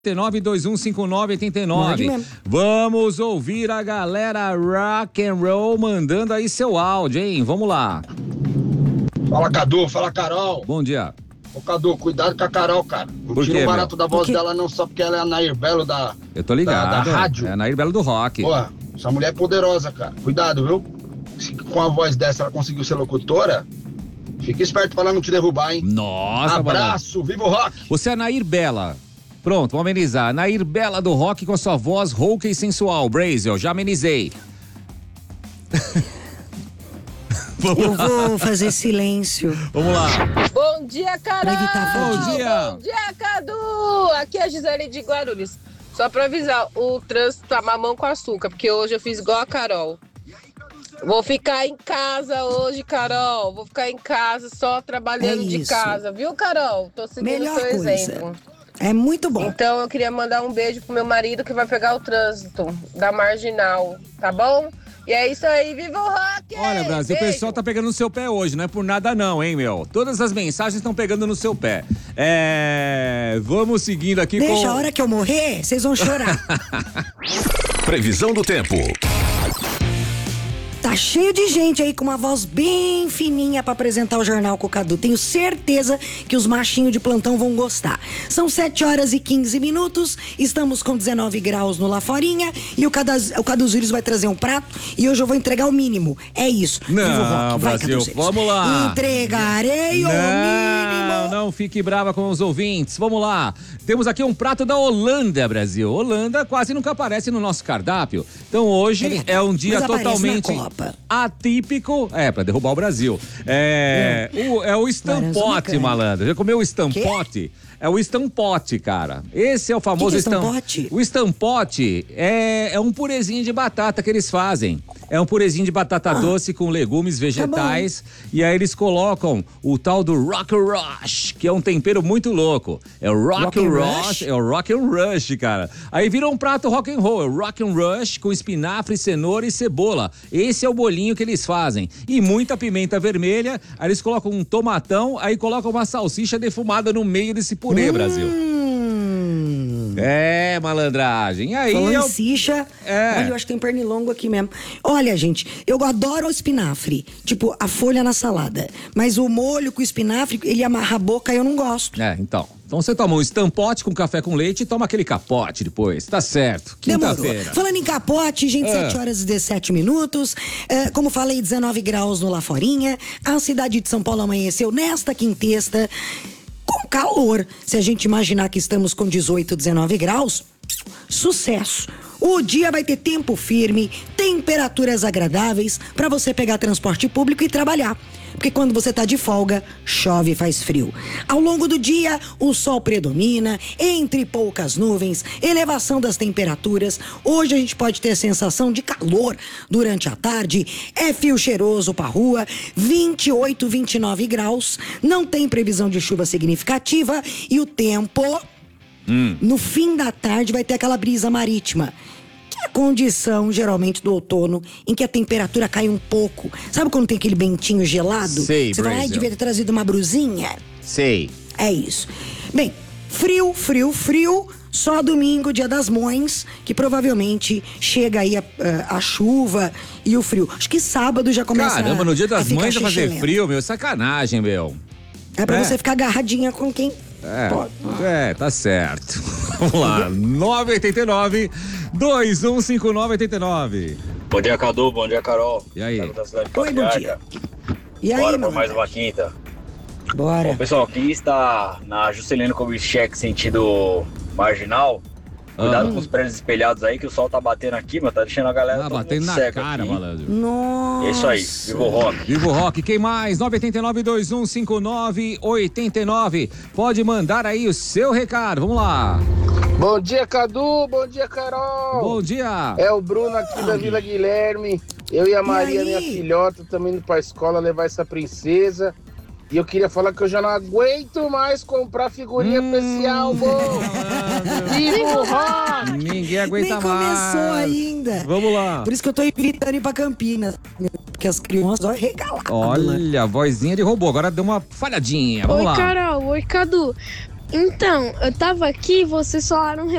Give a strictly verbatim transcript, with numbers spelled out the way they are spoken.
nove dois um cinco nove oito nove. Vamos ouvir a galera rock and roll mandando aí seu áudio, hein? Vamos lá. Fala, Cadu. Fala, Carol. Bom dia. Ô, Cadu, cuidado com a Carol, cara. Não Por tira quê, o barato meu? da voz dela não, só porque ela é a Nair Belo da, Eu tô ligado. da, da rádio. É a Nair Belo do rock. Porra, essa mulher é poderosa, cara. Cuidado, viu? Se com a voz dessa ela conseguiu ser locutora, fica esperto pra ela não te derrubar, hein? Nossa, Abraço, mano. viva o rock! Você é a Nair Bela. Pronto, vamos amenizar. Nair Bela do rock com a sua voz rouca e sensual. Brasil, já amenizei. Eu vou fazer silêncio. Vamos lá. Bom dia, Carol! Bom dia! Bom dia, Cadu! Aqui é a Gisele de Guarulhos. Só pra avisar, o trânsito tá mamão com açúcar, porque hoje eu fiz igual a Carol. Vou ficar em casa hoje, Carol. Vou ficar em casa só trabalhando É de isso. casa, viu, Carol? Tô seguindo Melhor o seu coisa. exemplo. É muito bom. Então eu queria mandar um beijo pro meu marido que vai pegar o trânsito da Marginal, tá bom? E é isso aí, viva o rock! Olha, Brasil, o Beijo. pessoal tá pegando no seu pé hoje, não é por nada não, hein, meu? Todas as mensagens estão pegando no seu pé. É... Vamos seguindo aqui com... Deixa a hora que eu morrer, vocês vão chorar. Previsão do tempo. Tá cheio de gente aí com uma voz bem fininha pra apresentar o Jornal com o Cadu. Tenho certeza que os machinhos de plantão vão gostar. São sete horas e quinze minutos, estamos com dezenove graus no Laforinha e o Cadu, o Cadu Zíris vai trazer um prato e hoje eu vou entregar o mínimo. É isso. Não, Viva o rock. Vai, Brasil, Cadu Zíris. vamos lá. Entregarei o Não, mínimo. não fique brava com os ouvintes. Vamos lá. Temos aqui um prato da Holanda, Brasil. Holanda quase nunca aparece no nosso cardápio. Então hoje É é, verdade. um dia Mas aparece totalmente na Copa. atípico. É, pra derrubar o Brasil. É, o, é o estampote, malandro. Já comeu o estampote? É o estampote, cara. Esse é o famoso Que que é estam- estampote? O estampote é, é um purezinho de batata que eles fazem. É um purezinho de batata doce com legumes, vegetais. E aí eles colocam o tal do Rock Rush, que é um tempero muito louco. É o Rock, Rock and Rush, Rush? é o Rock and Rush, cara. Aí vira um prato rock and roll, é o Rock and Rush com espinafre, cenoura e cebola. Esse é o bolinho que eles fazem. E muita pimenta vermelha. Aí eles colocam um tomatão, aí colocam uma salsicha defumada no meio desse purê, Brasil. Hum. É, malandragem. E aí Falando eu... em cicha, É. olha, eu acho que tem pernilongo aqui mesmo. Olha, gente, eu adoro o espinafre, tipo, a folha na salada. Mas o molho com o espinafre, ele amarra a boca e eu não gosto. É, então. Então você toma um estampote com café com leite e toma aquele capote depois. Tá certo. Demorou. Quinta-feira. Falando em capote, gente, É. sete horas e dezessete minutos. É, como falei, dezenove graus no Laforinha. A cidade de São Paulo amanheceu nesta quintesta com calor. Se a gente imaginar que estamos com dezoito, dezenove graus, sucesso. O dia vai ter tempo firme, temperaturas agradáveis para você pegar transporte público e trabalhar. Porque quando você tá de folga, chove e faz frio. Ao longo do dia, o sol predomina, entre poucas nuvens, elevação das temperaturas. Hoje a gente pode ter a sensação de calor durante a tarde. É fio cheiroso pra rua, vinte e oito, vinte e nove graus. Não tem previsão de chuva significativa e o tempo... Hum. No fim da tarde vai ter aquela brisa marítima, que é a condição, geralmente, do outono, em que a temperatura cai um pouco. Sabe quando tem aquele ventinho gelado? Sei, Você fala, ai, Brasil. devia ter trazido uma brusinha. Sei. É isso. Bem, frio, frio, frio. Só domingo, dia das mães, que provavelmente chega aí a, a, a chuva e o frio. Acho que sábado já começa a Caramba, no dia a das ficar mães vai fazer xixelento. frio, meu. Sacanagem, meu. É pra É. você ficar agarradinha com quem É, pode. é, tá certo. Vamos lá, nove oito nove, dois um cinco nove oito nove. Bom dia, Cadu. Bom dia, Carol. E aí? Cadu da cidade de Oi, bom Patriarca. dia. E aí, Bora mano? por mais uma quinta. Bora. Bom, pessoal, aqui está na Juscelino Kubitschek, sentido marginal. Cuidado Ah. com os prédios espelhados aí, que o sol tá batendo aqui, mas tá deixando a galera Ah, todo batendo mundo na cego cara, aqui. malandro. Nossa. É isso aí, viva o rock. Viva o rock, quem mais? nove oito nove, dois um cinco nove oito nove. Pode mandar aí o seu recado, vamos lá. Bom dia, Cadu. Bom dia, Carol. Bom dia. É o Bruno aqui da Vila Guilherme. Eu e a Maria, aí? minha filhota, também indo pra escola levar essa princesa. E eu queria falar que eu já não aguento mais comprar figurinha Hum. especial, bom. Viva o rock! Ninguém aguenta Nem começou mais. ainda. Vamos lá. Por isso que eu tô evitando ir pra Campinas. Porque as crianças, olha, regaladas. Olha, a vozinha de robô. Agora deu uma falhadinha. Vamos Oi, lá. Carol. Oi, Cadu. Então, eu tava aqui, vocês falaram